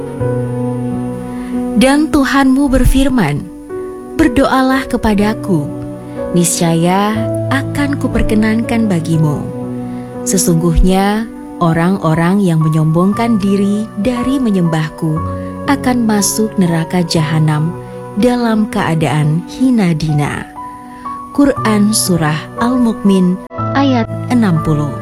Dan Tuhanmu berfirman, "Berdoalah kepadaku, niscaya akan kuperkenankan bagimu." Sesungguhnya orang-orang yang menyombongkan diri dari menyembahku akan masuk neraka jahanam dalam keadaan hina dina. Quran Surah Al-Mu'min ayat 60.